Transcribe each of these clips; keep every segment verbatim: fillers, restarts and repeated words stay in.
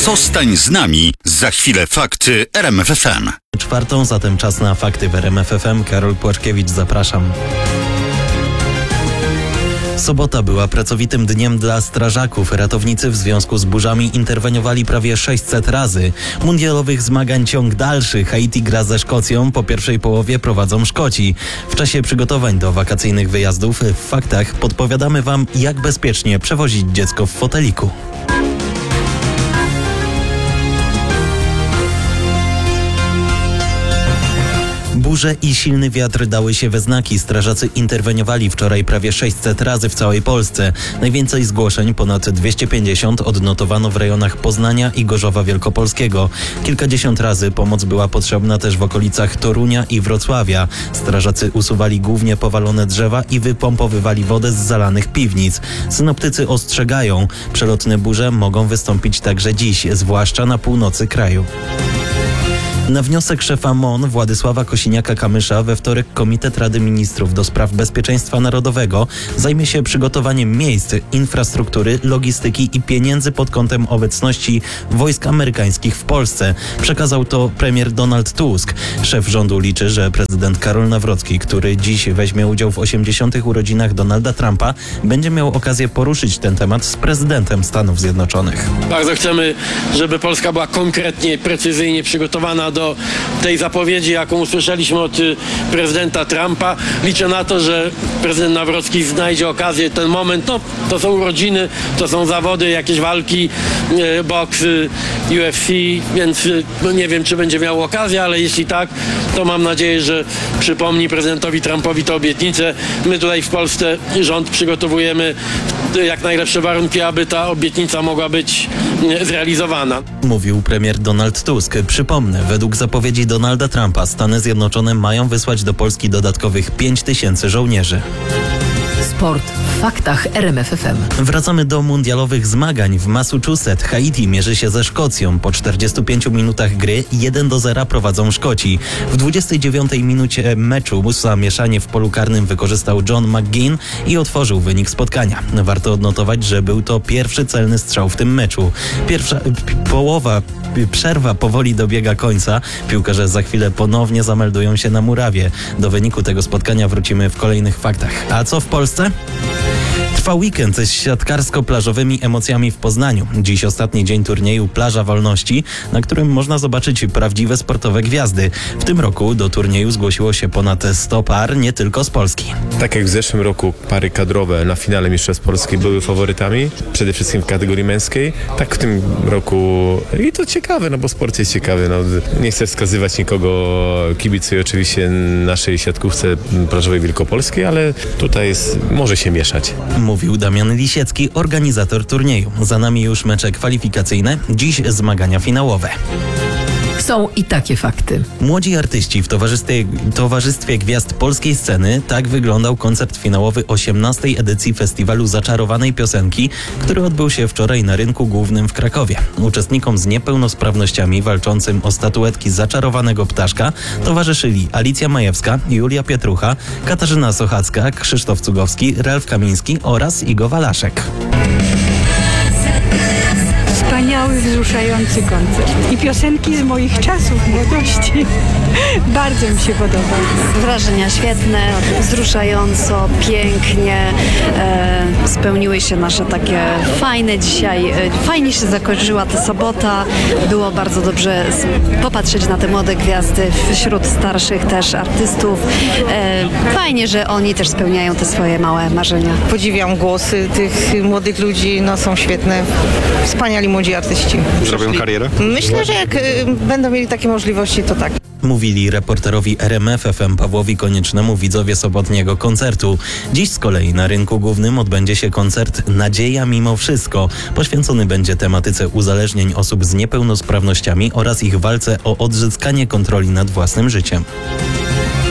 Zostań z nami. Za chwilę fakty R M F F M. Czwartą, zatem czas na fakty w R M F F M. Karol Płaczkiewicz, zapraszam. Sobota była pracowitym dniem dla strażaków. Ratownicy w związku z burzami interweniowali prawie sześćset razy. Mundialowych zmagań ciąg dalszy. Haiti gra ze Szkocją. Po pierwszej połowie prowadzą Szkoci. W czasie przygotowań do wakacyjnych wyjazdów w faktach podpowiadamy Wam, jak bezpiecznie przewozić dziecko w foteliku. Burze i silny wiatr dały się we znaki. Strażacy interweniowali wczoraj prawie sześćset razy w całej Polsce. Najwięcej zgłoszeń, ponad dwieście pięćdziesiąt, odnotowano w rejonach Poznania i Gorzowa Wielkopolskiego. Kilkadziesiąt razy pomoc była potrzebna też w okolicach Torunia i Wrocławia. Strażacy usuwali głównie powalone drzewa i wypompowywali wodę z zalanych piwnic. Synoptycy ostrzegają, przelotne burze mogą wystąpić także dziś, zwłaszcza na północy kraju. Na wniosek szefa M O N Władysława Kosiniaka-Kamysza we wtorek Komitet Rady Ministrów do spraw bezpieczeństwa narodowego zajmie się przygotowaniem miejsc, infrastruktury, logistyki i pieniędzy pod kątem obecności wojsk amerykańskich w Polsce. Przekazał to premier Donald Tusk. Szef rządu liczy, że prezydent Karol Nawrocki, który dziś weźmie udział w osiemdziesiątych urodzinach Donalda Trumpa, będzie miał okazję poruszyć ten temat z prezydentem Stanów Zjednoczonych. Bardzo chcemy, żeby Polska była konkretnie, precyzyjnie przygotowana do tej zapowiedzi, jaką usłyszeliśmy od prezydenta Trumpa. Liczę na to, że prezydent Nawrocki znajdzie okazję, ten moment, no to są urodziny, to są zawody, jakieś walki, boks, U F C, więc no, nie wiem, czy będzie miał okazję, ale jeśli tak, to mam nadzieję, że przypomni prezydentowi Trumpowi tę obietnicę. My tutaj w Polsce rząd przygotowujemy jak najlepsze warunki, aby ta obietnica mogła być zrealizowana. Mówił premier Donald Tusk. Przypomnę, według zapowiedzi Donalda Trumpa Stany Zjednoczone mają wysłać do Polski dodatkowych pięć tysięcy żołnierzy. Sport w faktach R M F F M. Wracamy do mundialowych zmagań. W Massachusetts Haiti mierzy się ze Szkocją. Po czterdziestu pięciu minutach gry jeden do zera prowadzą Szkoci. W dwudziestej dziewiątej minucie meczu zamieszanie w polu karnym wykorzystał John McGinn i otworzył wynik spotkania. Warto odnotować, że był to pierwszy celny strzał w tym meczu. Pierwsza p- połowa Przerwa powoli dobiega końca. Piłkarze za chwilę ponownie zameldują się na murawie. Do wyniku tego spotkania wrócimy w kolejnych faktach. A co w Polsce? Trwa weekend z siatkarsko-plażowymi emocjami w Poznaniu. Dziś ostatni dzień turnieju Plaża Wolności, na którym można zobaczyć prawdziwe sportowe gwiazdy. W tym roku do turnieju zgłosiło się ponad sto par, nie tylko z Polski. Tak jak w zeszłym roku pary kadrowe na finale Mistrzostw Polski były faworytami, przede wszystkim w kategorii męskiej, tak w tym roku i to ciekawe, no bo sport jest ciekawy. No, nie chcę wskazywać nikogo, kibicuję oczywiście naszej siatkówce plażowej wielkopolskiej, ale tutaj jest, może się mieszać. Mówił Damian Lisiecki, organizator turnieju. Za nami już mecze kwalifikacyjne, dziś zmagania finałowe. Są i takie fakty. Młodzi artyści w towarzystwie, towarzystwie gwiazd polskiej sceny. Tak wyglądał koncert finałowy osiemnastej edycji Festiwalu Zaczarowanej Piosenki, który odbył się wczoraj na Rynku Głównym w Krakowie. Uczestnikom z niepełnosprawnościami walczącym o statuetki Zaczarowanego Ptaszka towarzyszyli Alicja Majewska, Julia Pietrucha, Katarzyna Sochacka, Krzysztof Cugowski, Ralf Kamiński oraz Igo Walaszek. Wspaniały, wzruszający koncert. I piosenki z moich czasów, młodości. Bardzo mi się podoba. Wrażenia świetne, wzruszająco, pięknie. E, spełniły się nasze takie fajne dzisiaj. E, fajnie się zakończyła ta sobota. Było bardzo dobrze z, popatrzeć na te młode gwiazdy wśród starszych też artystów. E, fajnie, że oni też spełniają te swoje małe marzenia. Podziwiam głosy tych młodych ludzi, no są świetne. Wspaniali młodzi artyści. Zrobią karierę? Myślę, że jak y, będą mieli takie możliwości, to tak. Mówili reporterowi R M F F M Pawłowi Koniecznemu widzowie sobotniego koncertu. Dziś z kolei na Rynku Głównym odbędzie się koncert Nadzieja mimo wszystko. Poświęcony będzie tematyce uzależnień osób z niepełnosprawnościami oraz ich walce o odzyskanie kontroli nad własnym życiem.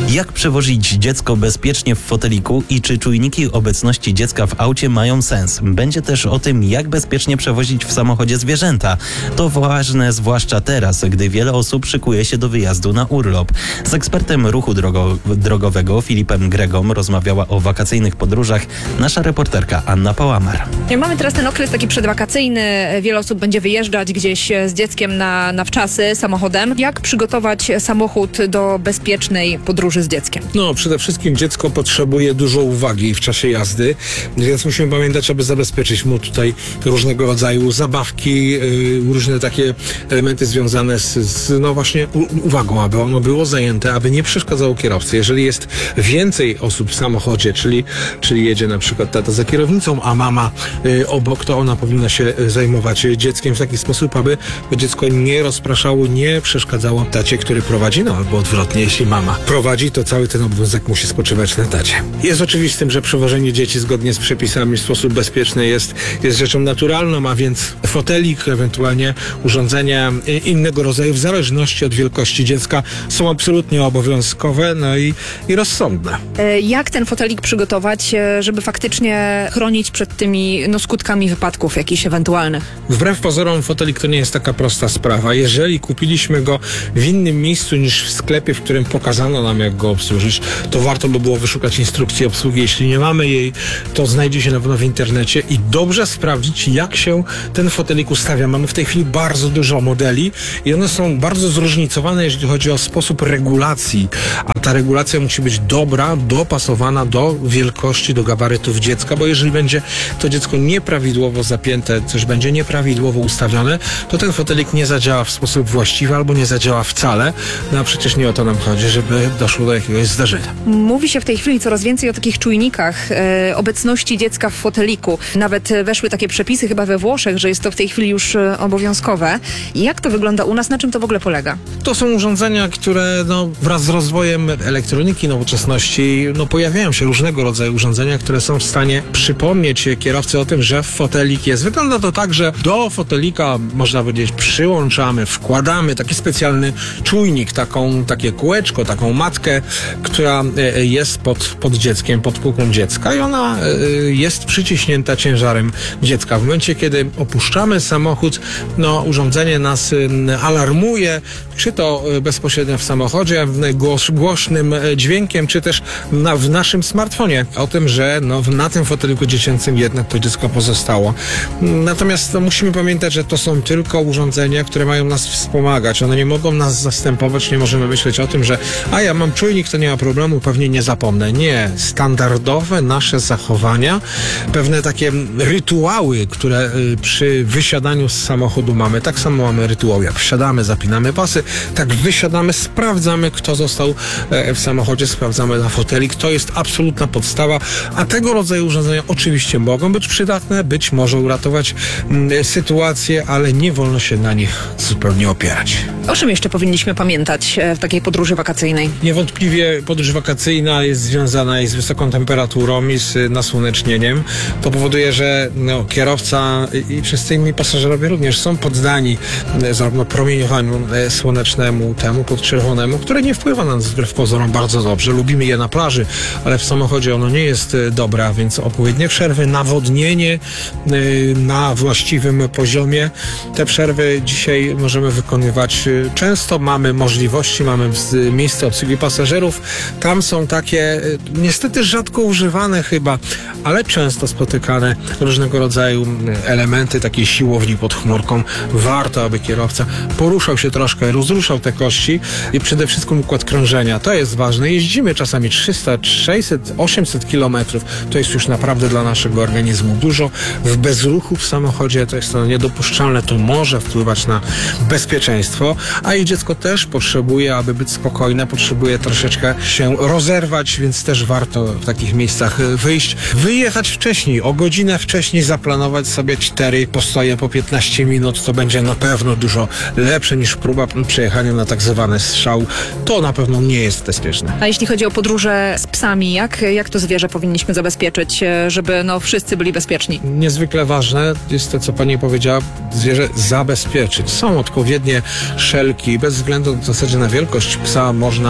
Jak przewozić dziecko bezpiecznie w foteliku i czy czujniki obecności dziecka w aucie mają sens? Będzie też o tym, jak bezpiecznie przewozić w samochodzie zwierzęta. To ważne zwłaszcza teraz, gdy wiele osób szykuje się do wyjazdu na urlop. Z ekspertem ruchu drogo- drogowego Filipem Gregą rozmawiała o wakacyjnych podróżach nasza reporterka Anna Pałamar. Mamy teraz ten okres taki przedwakacyjny. Wiele osób będzie wyjeżdżać gdzieś z dzieckiem na, na wczasy samochodem. Jak przygotować samochód do bezpiecznej podróży z dzieckiem? No, przede wszystkim dziecko potrzebuje dużo uwagi w czasie jazdy, więc musimy pamiętać, aby zabezpieczyć mu tutaj różnego rodzaju zabawki, yy, różne takie elementy związane z, z no właśnie u, uwagą, aby ono było zajęte, aby nie przeszkadzało kierowcy. Jeżeli jest więcej osób w samochodzie, czyli, czyli jedzie na przykład tata za kierownicą, a mama yy, obok, to ona powinna się zajmować dzieckiem w taki sposób, aby dziecko nie rozpraszało, nie przeszkadzało tacie, który prowadzi, no albo odwrotnie, jeśli mama prowadzi, to cały ten obowiązek musi spoczywać na tacie. Jest oczywistym, że przewożenie dzieci zgodnie z przepisami w sposób bezpieczny jest, jest rzeczą naturalną, a więc fotelik, ewentualnie urządzenia innego rodzaju, w zależności od wielkości dziecka, są absolutnie obowiązkowe, no i, i rozsądne. Jak ten fotelik przygotować, żeby faktycznie chronić przed tymi no, skutkami wypadków jakichś ewentualnych? Wbrew pozorom fotelik to nie jest taka prosta sprawa. Jeżeli kupiliśmy go w innym miejscu niż w sklepie, w którym pokazano nam, jak go obsłużyć, to warto by było wyszukać instrukcji obsługi. Jeśli nie mamy jej, to znajdzie się na pewno w internecie i dobrze sprawdzić, jak się ten fotelik ustawia. Mamy w tej chwili bardzo dużo modeli i one są bardzo zróżnicowane, jeżeli chodzi o sposób regulacji, a ta regulacja musi być dobra, dopasowana do wielkości, do gabarytów dziecka, bo jeżeli będzie to dziecko nieprawidłowo zapięte, coś będzie nieprawidłowo ustawione, to ten fotelik nie zadziała w sposób właściwy albo nie zadziała wcale. No a przecież nie o to nam chodzi, żeby doszło do jakiegoś zdarzenia. Mówi się w tej chwili coraz więcej o takich czujnikach e, obecności dziecka w foteliku. Nawet weszły takie przepisy chyba we Włoszech, że jest to w tej chwili już e, obowiązkowe. Jak to wygląda u nas? Na czym to w ogóle polega? To są urządzenia, które no, wraz z rozwojem elektroniki, nowoczesności, no, pojawiają się różnego rodzaju urządzenia, które są w stanie przypomnieć kierowcy o tym, że fotelik jest. Wygląda to tak, że do fotelika, można powiedzieć, przyłączamy, wkładamy taki specjalny czujnik, taką, takie kółeczko, taką matkę, która jest pod, pod dzieckiem, pod półką dziecka i ona jest przyciśnięta ciężarem dziecka. W momencie, kiedy opuszczamy samochód, no, urządzenie nas alarmuje, czy to bezpośrednio w samochodzie, głos, głośnym dźwiękiem, czy też na, w naszym smartfonie o tym, że no, na tym foteliku dziecięcym jednak to dziecko pozostało. Natomiast no, musimy pamiętać, że to są tylko urządzenia, które mają nas wspomagać. One nie mogą nas zastępować, nie możemy myśleć o tym, że a ja mam czujnik, to nie ma problemu, pewnie nie zapomnę. Nie. Standardowe nasze zachowania, pewne takie rytuały, które y, przy wysiadaniu z samochodu mamy. Tak samo mamy rytuał, jak wsiadamy, zapinamy pasy, tak wysiadamy, sprawdzamy, kto został e, w samochodzie, sprawdzamy na fotelik. To jest absolutna podstawa, a tego rodzaju urządzenia oczywiście mogą być przydatne, być może uratować m, sytuację, ale nie wolno się na nich zupełnie opierać. O czym jeszcze powinniśmy pamiętać w takiej podróży wakacyjnej? Niewątpliwie podróż wakacyjna jest związana i z wysoką temperaturą i z nasłonecznieniem. To powoduje, że no, kierowca i, i wszyscy inni pasażerowie również są poddani e, zarówno promieniowaniu e, słonecznemu, temu podczerwonemu, które nie wpływa na nas wbrew pozorom bardzo dobrze. Lubimy je na plaży, ale w samochodzie ono nie jest e, dobre, a więc odpowiednie przerwy, nawodnienie e, na właściwym poziomie. Te przerwy dzisiaj możemy wykonywać e, często. Mamy możliwości, mamy miejsce obsługi pasażerów. Tam są takie niestety rzadko używane chyba, ale często spotykane różnego rodzaju elementy takiej siłowni pod chmurką. Warto, aby kierowca poruszał się troszkę, rozruszał te kości i przede wszystkim układ krążenia. To jest ważne. Jeździmy czasami trzysta, sześćset, osiemset kilometrów. To jest już naprawdę dla naszego organizmu dużo. W bezruchu w samochodzie to jest to niedopuszczalne. To może wpływać na bezpieczeństwo, a i dziecko też potrzebuje, aby być spokojne, potrzebuje troszeczkę się rozerwać, więc też warto w takich miejscach wyjść. Wyjechać wcześniej, o godzinę wcześniej zaplanować sobie cztery postoje po piętnaście minut. To będzie na pewno dużo lepsze niż próba przejechania na tak zwany strzał. To na pewno nie jest bezpieczne. A jeśli chodzi o podróże z psami, jak, jak to zwierzę powinniśmy zabezpieczyć, żeby no, wszyscy byli bezpieczni? Niezwykle ważne jest to, co pani powiedziała, zwierzę zabezpieczyć. Są odpowiednie szelki, bez względu w zasadzie na wielkość psa można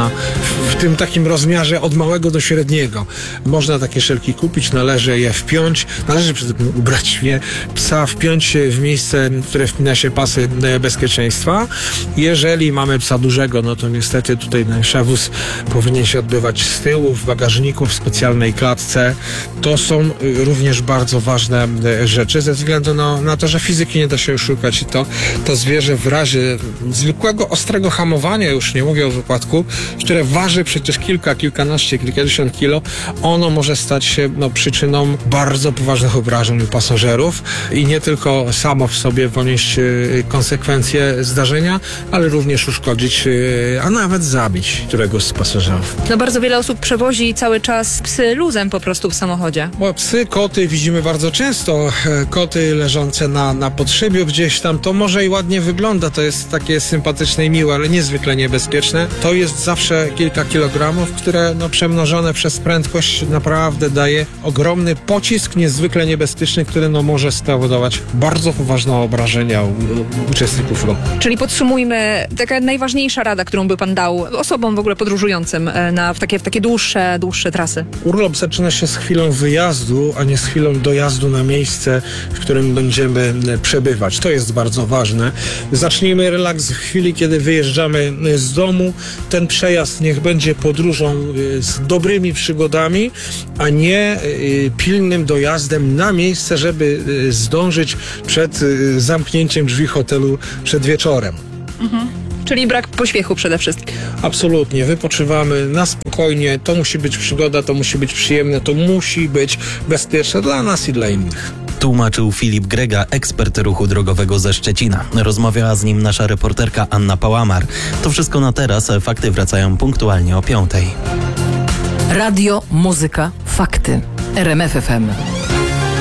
w tym takim rozmiarze od małego do średniego. Można takie szelki kupić, należy je wpiąć, należy przede wszystkim ubrać je, psa wpiąć w miejsce, w które wpina się pasy bezpieczeństwa. Jeżeli mamy psa dużego, no to niestety tutaj przewóz powinien się odbywać z tyłu, w bagażniku, w specjalnej klatce. To są również bardzo ważne rzeczy, ze względu na, na to, że fizyki nie da się oszukać i to, to zwierzę w razie zwykłego, ostrego hamowania, już nie mówię o wypadku, które waży przecież kilka, kilkanaście, kilkadziesiąt kilo, ono może stać się no, przyczyną bardzo poważnych obrażeń u pasażerów i nie tylko samo w sobie ponieść y, konsekwencje zdarzenia, ale również uszkodzić, y, a nawet zabić któregoś z pasażerów. No bardzo wiele osób przewozi cały czas psy luzem po prostu w samochodzie. Bo psy, koty widzimy bardzo często, e, koty leżące na, na podszybiu gdzieś tam, to może i ładnie wygląda, to jest takie sympatyczne i miłe, ale niezwykle niebezpieczne. To jest zawsze kilka kilogramów, które no, przemnożone przez prędkość naprawdę daje ogromny pocisk, niezwykle niebezpieczny, który no, może spowodować bardzo poważne obrażenia u, u uczestników ruchu. Czyli podsumujmy, taka najważniejsza rada, którą by pan dał osobom w ogóle podróżującym na, w, takie, w takie dłuższe, dłuższe trasy. Urlop zaczyna się z chwilą wyjazdu, a nie z chwilą dojazdu na miejsce, w którym będziemy przebywać. To jest bardzo ważne. Zacznijmy relaks w chwili, kiedy wyjeżdżamy z domu. Ten przejazd niech będzie podróżą z dobrymi przygodami, a nie pilnym dojazdem na miejsce, żeby zdążyć przed zamknięciem drzwi hotelu przed wieczorem. Mhm. Czyli brak pośpiechu przede wszystkim. Absolutnie. Wypoczywamy na spokojnie. To musi być przygoda, to musi być przyjemne, to musi być bezpieczne dla nas i dla innych. Tłumaczył Filip Grega, ekspert ruchu drogowego ze Szczecina. Rozmawiała z nim nasza reporterka Anna Pałamar. To wszystko na teraz. Fakty wracają punktualnie o piątej. Radio, muzyka, fakty. R M F F M.